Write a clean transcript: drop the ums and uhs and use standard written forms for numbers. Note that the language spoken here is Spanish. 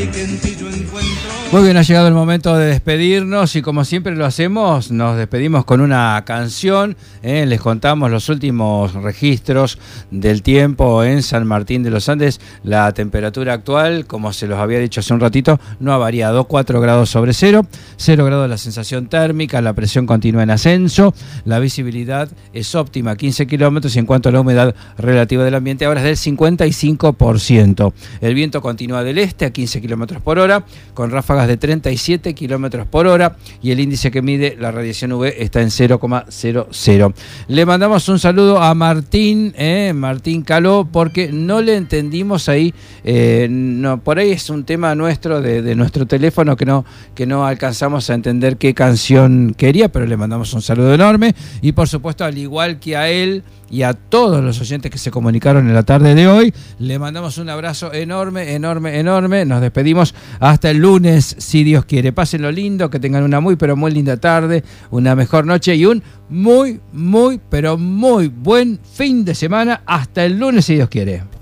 Muy bien, ha llegado el momento de despedirnos y como siempre lo hacemos, nos despedimos con una canción. Les contamos los últimos registros del tiempo en San Martín de los Andes. La temperatura actual, como se los había dicho hace un ratito, no ha variado, 4 grados sobre 0 grados la sensación térmica, la presión continúa en ascenso, la visibilidad es óptima, 15 kilómetros, y en cuanto a la humedad relativa del ambiente ahora es del 55%. El viento continúa del este a 15 kilómetros por hora, con ráfagas de 37 kilómetros por hora, y el índice que mide la radiación UV está en 0,00. Le mandamos un saludo a Martín, Martín Caló, porque no le entendimos ahí, no, por ahí es un tema nuestro de nuestro teléfono que no alcanzamos a entender qué canción quería, pero le mandamos un saludo enorme, y por supuesto, al igual que a él y a todos los oyentes que se comunicaron en la tarde de hoy, le mandamos un abrazo enorme, enorme, enorme. Nos despedimos hasta el lunes, si Dios quiere. Pásenlo lindo, que tengan una muy, pero muy linda tarde, una mejor noche y un muy, muy, pero muy buen fin de semana. Hasta el lunes, si Dios quiere.